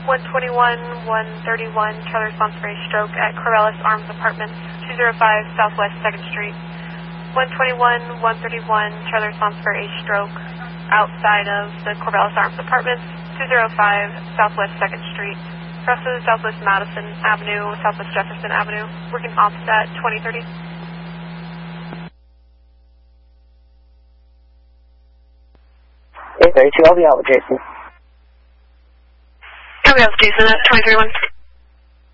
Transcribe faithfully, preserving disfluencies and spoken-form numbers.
one twenty-one, one thirty-one, Charlie response for a stroke at Corvallis Arms Apartments, two oh five Southwest second Street. one twenty-one, one thirty-one, Charlie response for a stroke outside of the Corvallis Arms Apartments, two oh five Southwest second Street. Rest of Southwest Madison Avenue, Southwest Jefferson Avenue, working opposite twenty thirty. eight thirty-two, I'll be out with Jason. I'll be out with Jason at twenty thirty-one.